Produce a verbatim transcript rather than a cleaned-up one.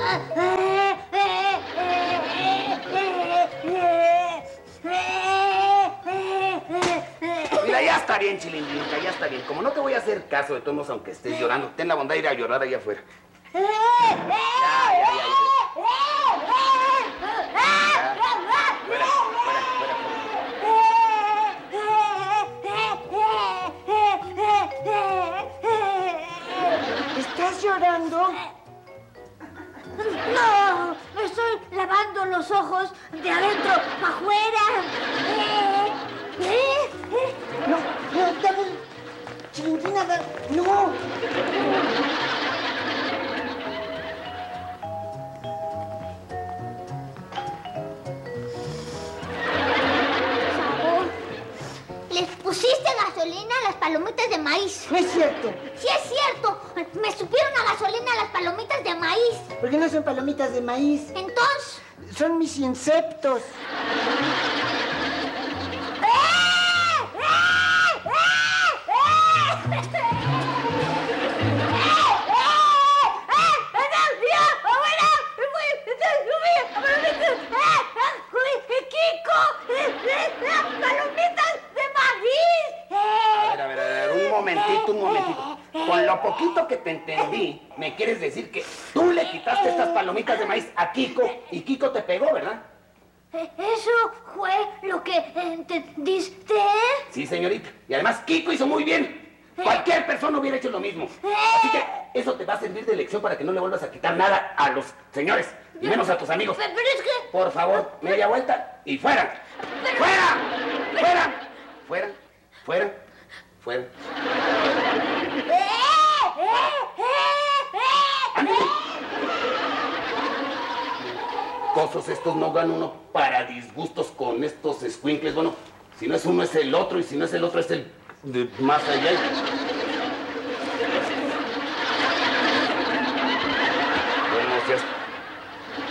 Mira, ya está bien, Chilindrina, ya está bien. Como no te voy a hacer caso de todos modos, aunque estés llorando, ten la bondad de ir a llorar allá afuera. Ya, ya, ya, ya. Ya. Fuera, fuera, fuera, fuera. ¿Estás llorando? No, me estoy lavando los ojos de adentro para afuera. No, no, dame... Chilindrina, dame... No. ¿Les pusiste gasolina a las palomitas de maíz? No es cierto. Sí es cierto. Me supieron a gasolina a las palomitas de maíz. ¿Por qué no son palomitas de maíz? Entonces... Son mis insectos. Un momentito. Con lo poquito que te entendí, me quieres decir que tú le quitaste estas palomitas de maíz a Kiko y Kiko te pegó, ¿verdad? ¿Eso fue lo que entendiste? Sí, señorita. Y además Kiko hizo muy bien. Cualquier persona hubiera hecho lo mismo. Así que eso te va a servir de lección para que no le vuelvas a quitar nada a los señores, y menos a tus amigos. Pero es que... Por favor, media vuelta y fuera. Pero... ¡Fuera! ¡Fuera! ¡Fuera! ¡Fuera! ¡Fuera! Cosos estos no gana uno para disgustos con estos escuincles. Bueno, si no es uno es el otro y si no es el otro es el de más allá.